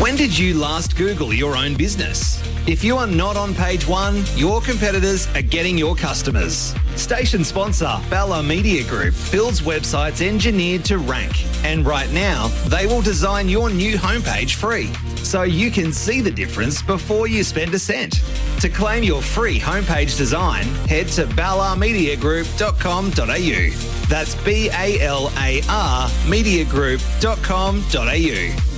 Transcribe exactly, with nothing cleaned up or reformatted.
When did you last Google your own business? If you are not on page one, your competitors are getting your customers. Station sponsor Bella Media Group builds websites engineered to rank. And right now, they will design your new homepage free, so you can see the difference before you spend a cent. To claim your free homepage design, head to bala media group dot com dot a u. That's B A L A R media group dot com dot a u.